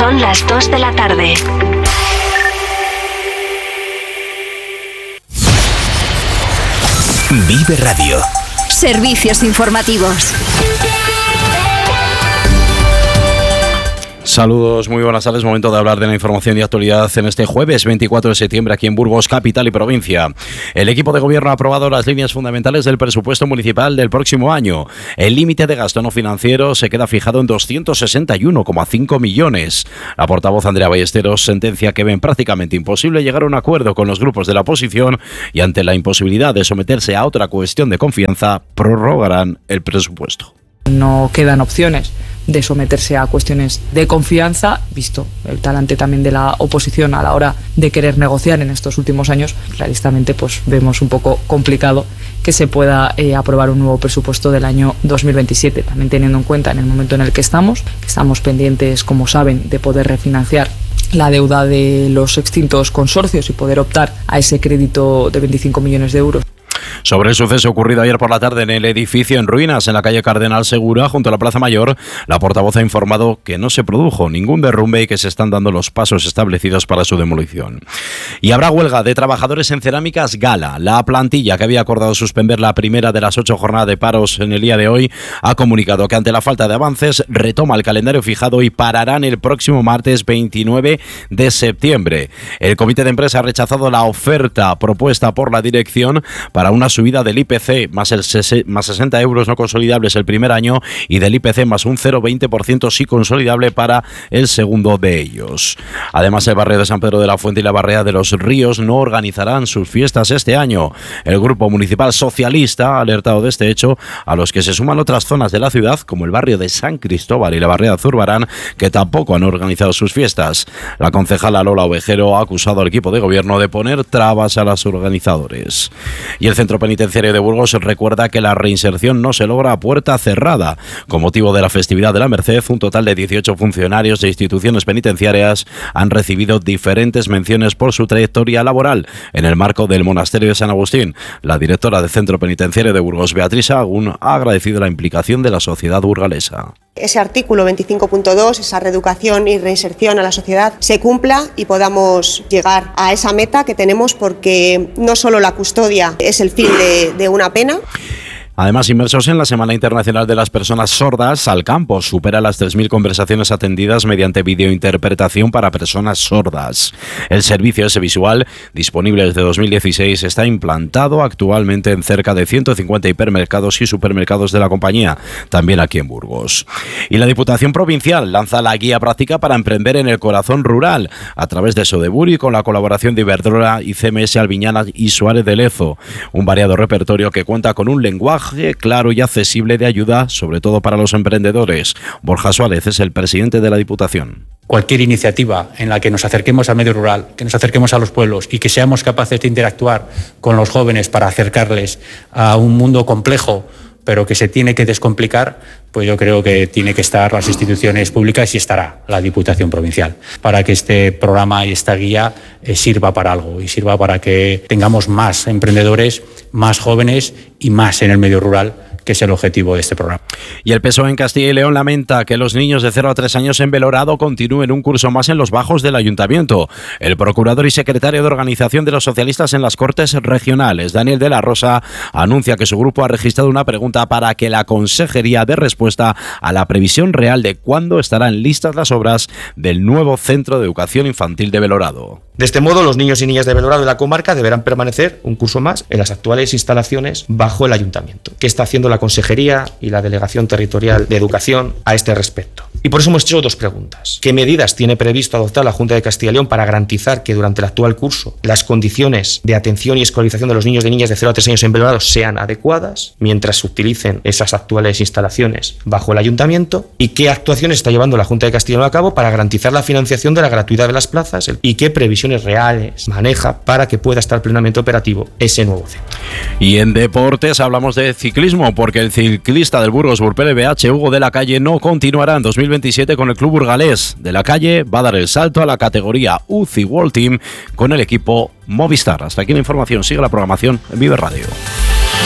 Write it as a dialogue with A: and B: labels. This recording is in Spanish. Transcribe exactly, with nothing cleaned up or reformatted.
A: Son las dos de la tarde.
B: Vive Radio.
A: Servicios informativos.
C: Saludos, muy buenas tardes. Momento de hablar de la información y actualidad en este jueves veinticuatro de septiembre aquí en Burgos, capital y provincia. El equipo de gobierno ha aprobado las líneas fundamentales del presupuesto municipal del próximo año. El límite de gasto no financiero se queda fijado en doscientos sesenta y uno coma cinco millones. La portavoz Andrea Ballesteros sentencia que ven prácticamente imposible llegar a un acuerdo con los grupos de la oposición y ante la imposibilidad de someterse a otra cuestión de confianza, prorrogarán el presupuesto.
D: No quedan opciones de someterse a cuestiones de confianza, visto el talante también de la oposición a la hora de querer negociar en estos últimos años. Claramente pues vemos un poco complicado que se pueda eh, aprobar un nuevo presupuesto del año dos mil veintisiete, también teniendo en cuenta en el momento en el que estamos, que estamos pendientes, como saben, de poder refinanciar la deuda de los extintos consorcios y poder optar a ese crédito de veinticinco millones de euros.
C: Sobre el suceso ocurrido ayer por la tarde en el edificio en ruinas en la calle Cardenal Segura, junto a la Plaza Mayor, la portavoz ha informado que no se produjo ningún derrumbe y que se están dando los pasos establecidos para su demolición. Y habrá huelga de trabajadores en Cerámicas Gala. La plantilla, que había acordado suspender la primera de las ocho jornadas de paros en el día de hoy, ha comunicado que ante la falta de avances retoma el calendario fijado y pararán el próximo martes veintinueve de septiembre. El comité de empresa ha rechazado la oferta propuesta por la dirección para una subida del I P C más, el ses- más sesenta euros no consolidables el primer año y del I P C más un cero coma veinte por ciento sí consolidable para el segundo de ellos. Además, el barrio de San Pedro de la Fuente y la barriada de Los Ríos no organizarán sus fiestas este año. El Grupo Municipal Socialista ha alertado de este hecho, a los que se suman otras zonas de la ciudad, como el barrio de San Cristóbal y la barriada Zurbarán, que tampoco han organizado sus fiestas. La concejala Lola Ovejero ha acusado al equipo de gobierno de poner trabas a los organizadores. Y el Centro Penitenciario de Burgos recuerda que la reinserción no se logra a puerta cerrada. Con motivo de la festividad de la Merced, un total de dieciocho funcionarios de instituciones penitenciarias han recibido diferentes menciones por su trayectoria laboral en el marco del Monasterio de San Agustín. La directora del Centro Penitenciario de Burgos, Beatriz Agún, ha agradecido la implicación de la sociedad burgalesa.
E: Ese artículo veinticinco punto dos, esa reeducación y reinserción a la sociedad, se cumpla y podamos llegar a esa meta que tenemos, porque no solo la custodia es el fin de, de una pena.
C: Además, inmersos en la Semana Internacional de las Personas Sordas, Alcampo supera las tres mil conversaciones atendidas mediante videointerpretación para personas sordas. El servicio ese visual, disponible desde dos mil dieciséis, está implantado actualmente en cerca de ciento cincuenta hipermercados y supermercados de la compañía, también aquí en Burgos. Y la Diputación Provincial lanza la guía práctica para emprender en el corazón rural, a través de Sodeburi, con la colaboración de Iberdrola y C M S Albiñana y Suárez de Lezo. Un variado repertorio que cuenta con un lenguaje claro y accesible de ayuda, sobre todo para los emprendedores. Borja Suárez es el presidente de la Diputación.
F: Cualquier iniciativa en la que nos acerquemos al medio rural, que nos acerquemos a los pueblos y que seamos capaces de interactuar con los jóvenes para acercarles a un mundo complejo, pero que se tiene que descomplicar, pues yo creo que tiene que estar las instituciones públicas y estará la Diputación Provincial, para que este programa y esta guía eh, sirva para algo y sirva para que tengamos más emprendedores, más jóvenes y más en el medio rural, que es el objetivo de este programa.
C: Y el P S O E en Castilla y León lamenta que los niños de cero a tres años en Belorado continúen un curso más en los bajos del ayuntamiento. El procurador y secretario de organización de los socialistas en las Cortes Regionales, Daniel de la Rosa, anuncia que su grupo ha registrado una pregunta para que la Consejería dé respuesta a la previsión real de cuándo estarán listas las obras del nuevo Centro de Educación Infantil de Belorado.
G: De este modo, los niños y niñas de Belorado y la comarca deberán permanecer un curso más en las actuales instalaciones bajo el ayuntamiento. ¿Qué está haciendo la Consejería y la Delegación Territorial de Educación a este respecto? Y por eso hemos hecho dos preguntas. ¿Qué medidas tiene previsto adoptar la Junta de Castilla y León para garantizar que durante el actual curso las condiciones de atención y escolarización de los niños y niñas de cero a tres años en Belorado sean adecuadas mientras se utilicen esas actuales instalaciones bajo el ayuntamiento? ¿Y qué actuaciones está llevando la Junta de Castilla y León a cabo para garantizar la financiación de la gratuidad de las plazas? ¿Y qué previsiones reales maneja para que pueda estar plenamente operativo ese nuevo centro?
C: Y en deportes hablamos de ciclismo, porque el ciclista del Burgos Burpele B H, Hugo de la Calle, no continuará en dos mil veintisiete con el club burgalés. De la Calle va a dar el salto a la categoría U C I World Team con el equipo Movistar. Hasta aquí la información. Sigue la programación en Vive Radio.